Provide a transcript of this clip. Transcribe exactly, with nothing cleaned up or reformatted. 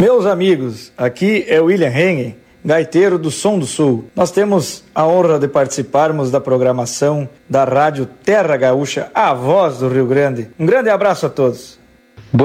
Meus amigos, aqui é William Hengen, gaiteiro do Som do Sul. Nós temos a honra de participarmos da programação da Rádio Terra Gaúcha, a voz do Rio Grande. Um grande abraço a todos.